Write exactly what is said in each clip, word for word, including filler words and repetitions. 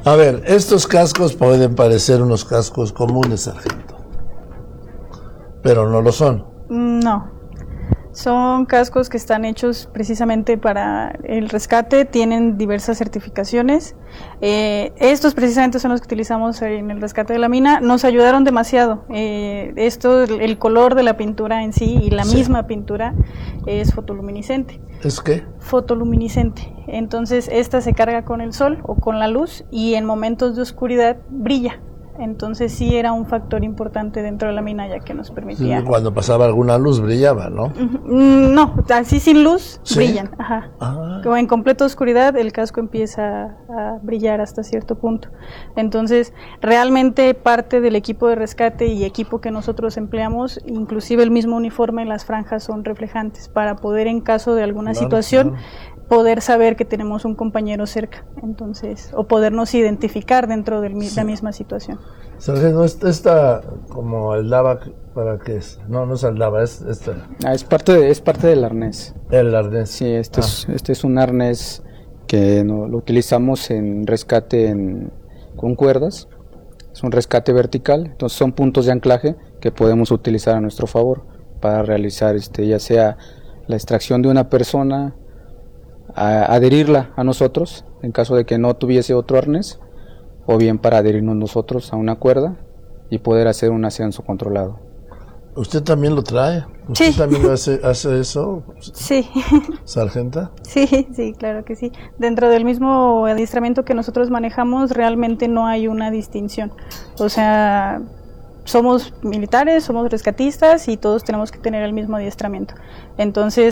A ver, estos cascos pueden parecer unos cascos comunes, sargento, pero no lo son. No, son cascos que están hechos precisamente para el rescate, tienen diversas certificaciones. Eh, estos precisamente son los que utilizamos en el rescate de la mina, nos ayudaron demasiado. Eh, esto, el color de la pintura en sí y la sí. misma pintura es fotoluminiscente. ¿Es qué? Fotoluminiscente. Entonces esta se carga con el sol o con la luz y en momentos de oscuridad brilla. Entonces sí era un factor importante dentro de la mina, ya que nos permitía... Sí, cuando pasaba alguna luz brillaba, ¿no? No, así sin luz, ¿sí? Brillan. Ajá. Ah. Como en completa oscuridad el casco empieza a brillar hasta cierto punto. Entonces realmente parte del equipo de rescate y equipo que nosotros empleamos, inclusive el mismo uniforme, las franjas son reflejantes para poder, en caso de alguna claro, situación, claro. poder saber que tenemos un compañero cerca, entonces, o podernos identificar dentro de sí. la misma situación. Sargento, esta como el lava, ¿para qué es? No, no es el lava, es esta. Ah, es parte de, es parte del arnés. El arnés. Sí, este, ah. es, este es un arnés que no, lo utilizamos en rescate en, con cuerdas. Es un rescate vertical, entonces son puntos de anclaje que podemos utilizar a nuestro favor para realizar, este, ya sea la extracción de una persona, a adherirla a nosotros en caso de que no tuviese otro arnés, o bien para adherirnos nosotros a una cuerda y poder hacer un ascenso controlado. ¿Usted también lo trae? ¿Usted sí. también hace, hace eso? Sí. ¿Sargenta? Sí, sí, claro que sí. Dentro del mismo adiestramiento que nosotros manejamos, realmente no hay una distinción. O sea, somos militares, somos rescatistas y todos tenemos que tener el mismo adiestramiento. Entonces,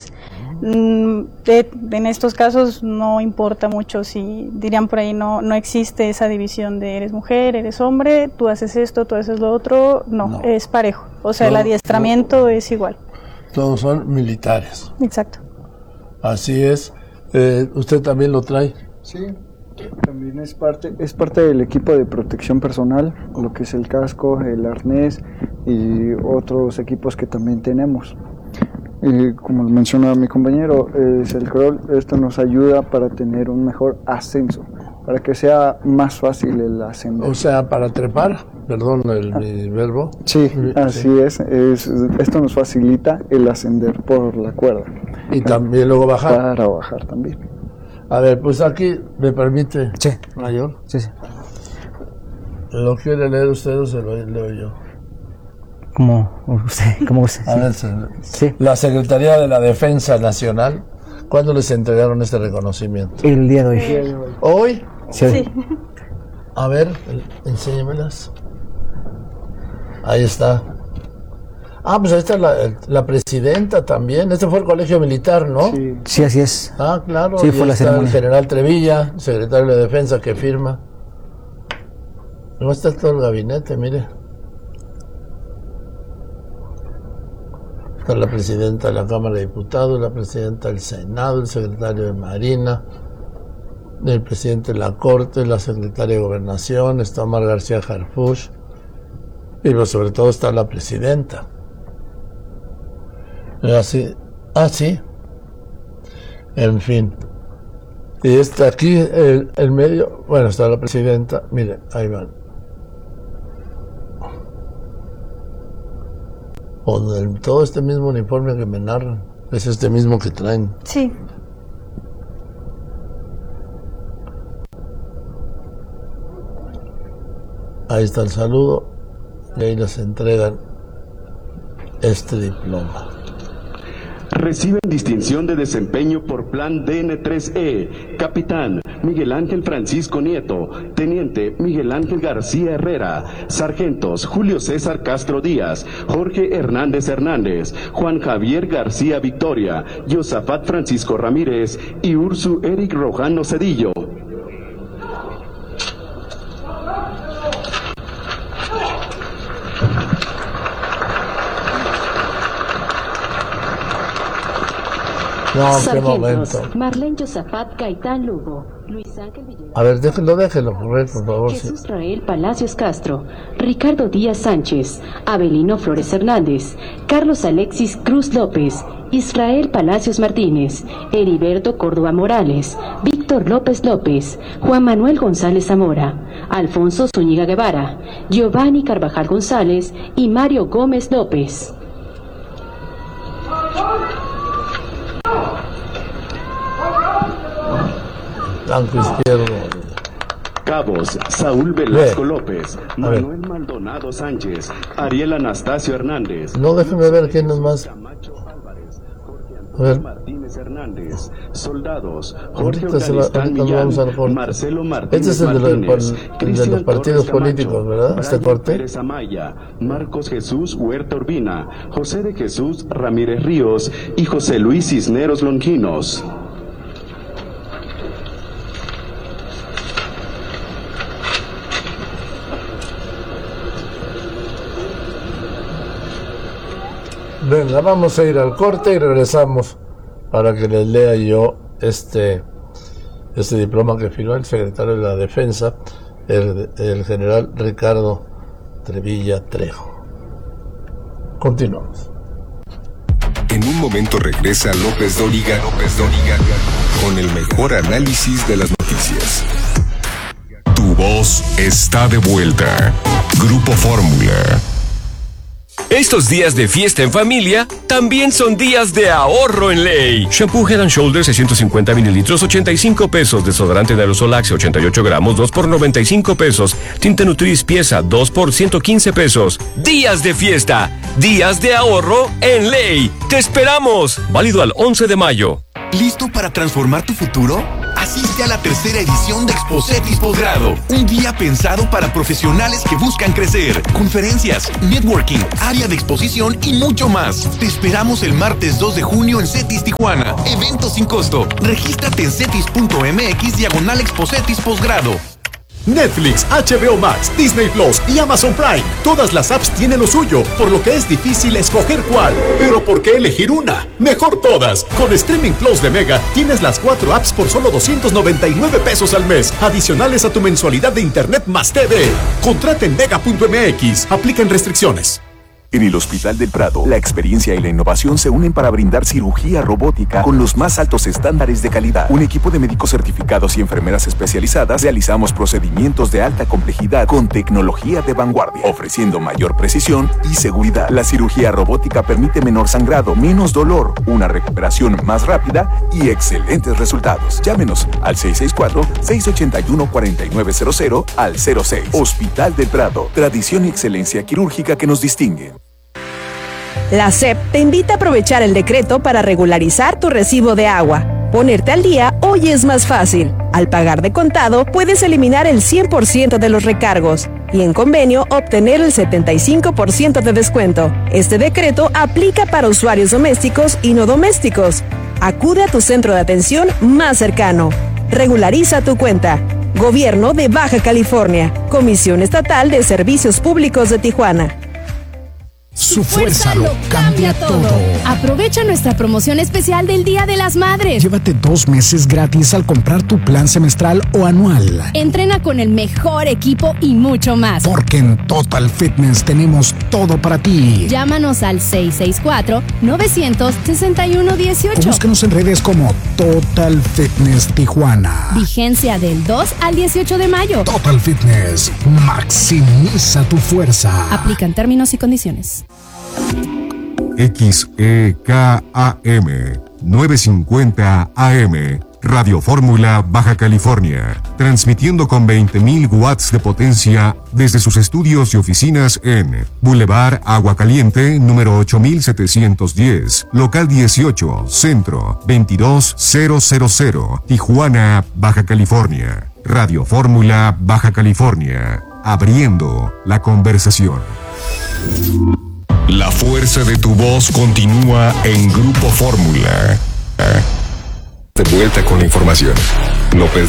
de, en estos casos no importa mucho si, dirían por ahí, no, no existe esa división de eres mujer, eres hombre, tú haces esto, tú haces lo otro, no, no. es parejo. O sea, todo, el adiestramiento todo, es igual. Todos son militares. Exacto. Así es. Eh, ¿Usted también lo trae? Sí. También es parte es parte del equipo de protección personal, lo que es el casco, el arnés y otros equipos que también tenemos. Y como mencionaba mi compañero, es el crawl. Esto nos ayuda para tener un mejor ascenso, para que sea más fácil el ascender. O sea, para trepar, perdón el, ah. mi verbo. Sí, así sí. Es, es. Esto nos facilita el ascender por la cuerda. Y también luego bajar. Para bajar también. A ver, pues aquí me permite, sí. mayor. Sí, sí. ¿Lo quiere leer usted o se lo leo yo? Como usted, como usted. A ver, sí. La Secretaría de la Defensa Nacional, ¿cuándo les entregaron este reconocimiento? El día de hoy. Eh, ¿Hoy? Sí. sí. A ver, enséñemelas. Ahí está. Ah, pues ahí está la, la presidenta también. Este fue el colegio militar, ¿no? Sí, sí así es. Ah, claro. Sí, y fue la está ceremonia. El general Trevilla, secretario de Defensa, que firma. No está todo el gabinete, mire. Está la presidenta de la Cámara de Diputados, la presidenta del Senado, el secretario de Marina, el presidente de la Corte, la secretaria de Gobernación, está Omar García Harfuch, y pues sobre todo está la presidenta. Así, ah, sí. En fin. Y está aquí el, el medio, bueno, está la presidenta, mire, ahí van. Con el, todo este mismo uniforme que me narran, es este mismo que traen. Sí. Ahí está el saludo y ahí les entregan este diploma. Reciben distinción de desempeño por plan D N tres E, Capitán Miguel Ángel Francisco Nieto, Teniente Miguel Ángel García Herrera, Sargentos Julio César Castro Díaz, Jorge Hernández Hernández, Juan Javier García Victoria, Yosafat Francisco Ramírez y Ursu Eric Rojano Cedillo. No, qué Sargentos: momento. Marlene Josafat Gaitán Lugo, Luis Ángel Villegas. A ver, déjelo, déjelo correr, por favor. Jesús Sí. Rael Palacios Castro, Ricardo Díaz Sánchez, Abelino Flores Hernández, Carlos Alexis Cruz López, Israel Palacios Martínez, Heriberto Córdoba Morales, Víctor López López, Juan Manuel González Zamora, Alfonso Zúñiga Guevara, Giovanni Carvajal González y Mario Gómez López. Blanco izquierdo. Cabos: Saúl Velasco Ve. López, A ver. Manuel Maldonado Sánchez, Ariel Anastasio Hernández, No, déjeme ver quién es más. Camacho Álvarez, Jorge A ver. Antonio Martínez Hernández. Soldados: Jorge Ahorita, se va, Afganistán ahorita nos Millán, vamos al corte. Marcelo Martínez Este es el de, lo del Martínez, pol- el de Cristian los partidos Torres políticos, Camacho, ¿verdad? Este Brian corte. Pérez Amaya, Marcos Jesús Huerta Urbina, José de Jesús Ramírez Ríos y José Luis Cisneros Longinos. Venga, vamos a ir al corte y regresamos para que les lea yo este, este diploma que firmó el secretario de la Defensa, el, el general Ricardo Trevilla Trejo. Continuamos. En un momento regresa López Dóriga, López Dóriga, con el mejor análisis de las noticias. Tu voz está de vuelta. Grupo Fórmula. Estos días de fiesta en familia también son días de ahorro en ley. Shampoo Head and Shoulders seiscientos cincuenta mililitros, ochenta y cinco pesos. Desodorante de aerosol Axe ochenta y ocho gramos, dos por noventa y cinco pesos. Tinte Nutris pieza, dos por ciento quince pesos. Días de fiesta, días de ahorro en ley. ¡Te esperamos! Válido al once de mayo. ¿Listo para transformar tu futuro? Asiste a la tercera edición de Expocetis Posgrado, un día pensado para profesionales que buscan crecer. Conferencias, networking, área de exposición y mucho más. Te esperamos el martes dos de junio en CETIS Tijuana. Evento sin costo. Regístrate en cetis punto m x diagonal Expocetis Posgrado. Netflix, H B O Max, Disney Plus y Amazon Prime. Todas las apps tienen lo suyo, por lo que es difícil escoger cuál. Pero ¿por qué elegir una? Mejor todas. Con Streaming Plus de Mega tienes las cuatro apps por solo doscientos noventa y nueve pesos al mes, adicionales a tu mensualidad de internet más T V. Contrata en mega punto m x. Aplican restricciones. En el Hospital del Prado, la experiencia y la innovación se unen para brindar cirugía robótica con los más altos estándares de calidad. Un equipo de médicos certificados y enfermeras especializadas realizamos procedimientos de alta complejidad con tecnología de vanguardia, ofreciendo mayor precisión y seguridad. La cirugía robótica permite menor sangrado, menos dolor, una recuperación más rápida y excelentes resultados. Llámenos al seis seis cuatro, seis ocho uno, cuatro nueve cero cero al cero seis. Hospital del Prado, tradición y excelencia quirúrgica que nos distinguen. La S E P te invita a aprovechar el decreto para regularizar tu recibo de agua. Ponerte al día hoy es más fácil. Al pagar de contado, puedes eliminar el cien por ciento de los recargos y en convenio obtener el setenta y cinco por ciento de descuento. Este decreto aplica para usuarios domésticos y no domésticos. Acude a tu centro de atención más cercano. Regulariza tu cuenta. Gobierno de Baja California. Comisión Estatal de Servicios Públicos de Tijuana. Su fuerza lo cambia todo. Aprovecha nuestra promoción especial del Día de las Madres. Llévate dos meses gratis al comprar tu plan semestral o anual. Entrena con el mejor equipo y mucho más. Porque en Total Fitness tenemos todo para ti. Llámanos al seis seis cuatro, nueve seis uno, uno ocho. Búscanos en redes como Total Fitness Tijuana. Vigencia del dos al dieciocho de mayo. Total Fitness. Maximiza tu fuerza. Aplican términos y condiciones. X E K A M novecientos cincuenta A M Radio Fórmula Baja California, transmitiendo con veinte mil watts de potencia desde sus estudios y oficinas en Boulevard Agua Caliente, número ocho mil setecientos diez, local dieciocho, centro veintidós mil, Tijuana, Baja California. Radio Fórmula Baja California, abriendo la conversación. La fuerza de tu voz continúa en Grupo Fórmula. De vuelta con la información. López